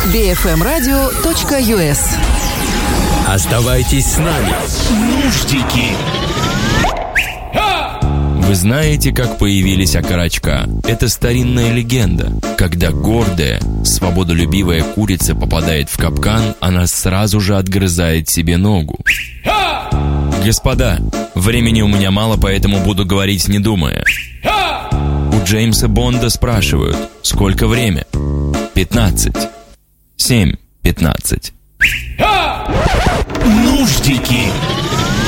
bfmradio.us. Оставайтесь с нами. Нуждики. Вы знаете, как появились окорочка? Это старинная легенда. Когда гордая, свободолюбивая курица попадает в капкан, она сразу же отгрызает себе ногу. Господа, времени у меня мало, поэтому буду говорить не думая. У Джеймса Бонда спрашивают, сколько время? 15. 7:15. Нуждики.